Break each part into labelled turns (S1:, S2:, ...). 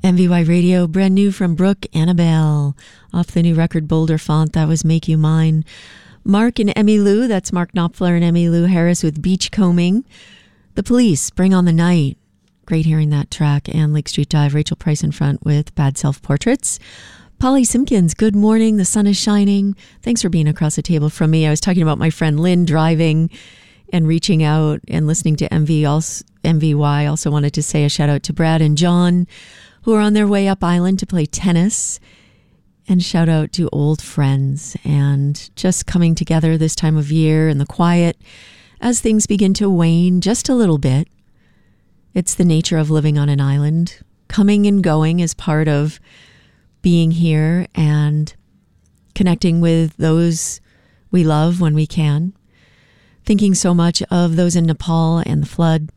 S1: MVY Radio, brand new from Brooke Annabelle, off the new record Boulder Font. That was Make You Mine. Mark and Emmy Lou, that's Mark Knopfler and Emmy Lou Harris with Beachcombing. The Police, Bring on the Night. Great hearing that track. And Lake Street Dive, Rachel Price in front with Bad Self-Portraits. Polly Simpkins, good morning. The sun is shining. Thanks for being across the table from me. I was talking about my friend Lynn driving and reaching out and listening to MVY. Also wanted to say a shout out to Brad and John, who are on their way up island to play tennis. And shout out to old friends and just coming together this time of year in the quiet as things begin to wane just a little bit. It's the nature of living on an island. Coming and going is part of being here and connecting with those we love when we can. Thinking so much of those in Nepal and the flood.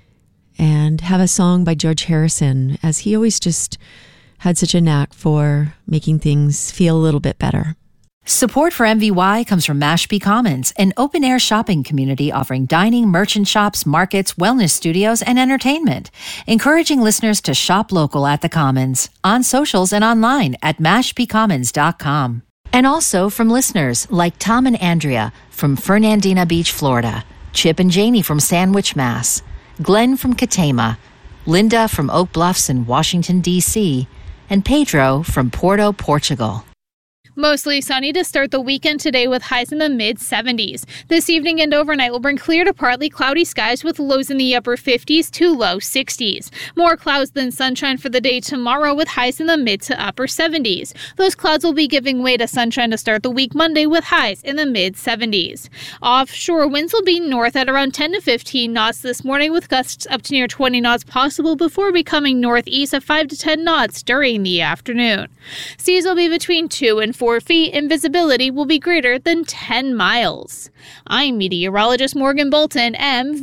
S1: And have a song by George Harrison, as he always just had such a knack for making things feel a little bit better.
S2: Support for MVY comes from Mashpee Commons, an open-air shopping community offering dining, merchant shops, markets, wellness studios, and entertainment. Encouraging listeners to shop local at the Commons, on socials and online at mashpeecommons.com. And also from listeners like Tom and Andrea from Fernandina Beach, Florida, Chip and Janie from Sandwich, Mass., Glenn from Katama, Linda from Oak Bluffs in Washington, D.C., and Pedro from Porto, Portugal.
S3: Mostly sunny to start the weekend today with highs in the mid-70s. This evening and overnight will bring clear to partly cloudy skies with lows in the upper 50s to low 60s. More clouds than sunshine for the day tomorrow with highs in the mid to upper 70s. Those clouds will be giving way to sunshine to start the week Monday with highs in the mid-70s. Offshore winds will be north at around 10 to 15 knots this morning with gusts up to near 20 knots possible before becoming northeast at 5 to 10 knots during the afternoon. Seas will be between 2 and 4 feet and visibility will be greater than 10 miles. I'm meteorologist Morgan Bolton,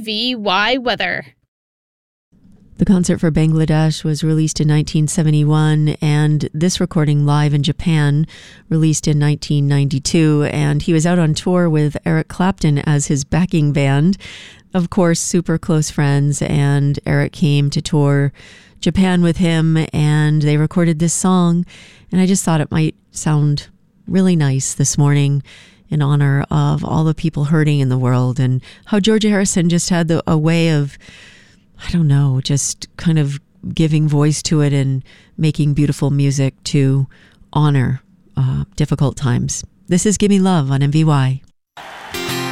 S3: MVY Weather.
S1: The Concert for Bangladesh was released in 1971, and this recording live in Japan released in 1992, and he was out on tour with Eric Clapton as his backing band. Of course, super close friends, and Eric came to tour Japan with him, and they recorded this song, and I just thought it might sound really nice this morning in honor of all the people hurting in the world and how George Harrison just had a way of, I don't know, just kind of giving voice to it and making beautiful music to honor difficult times. This is Gimme Love on MVY.